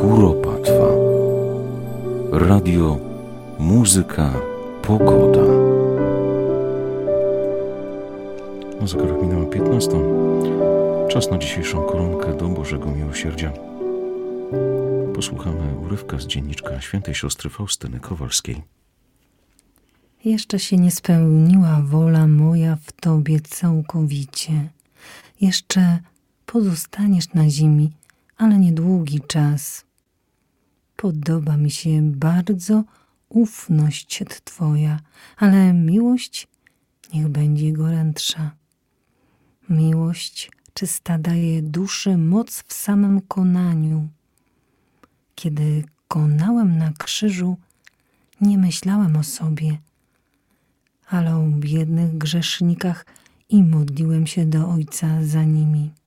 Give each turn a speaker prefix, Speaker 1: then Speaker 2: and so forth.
Speaker 1: Kuropatwa. Radio, muzyka, pogoda. No, zegarek minęła 15. Czas na dzisiejszą koronkę do Bożego Miłosierdzia. Posłuchamy urywka z dzienniczka świętej siostry Faustyny Kowalskiej.
Speaker 2: Jeszcze się nie spełniła wola moja w Tobie całkowicie. Jeszcze pozostaniesz na ziemi, ale niedługi czas. Podoba mi się bardzo ufność Twoja, ale miłość niech będzie gorętsza. Miłość czysta daje duszy moc w samym konaniu. Kiedy konałem na krzyżu, nie myślałem o sobie, ale o biednych grzesznikach i modliłem się do Ojca za nimi.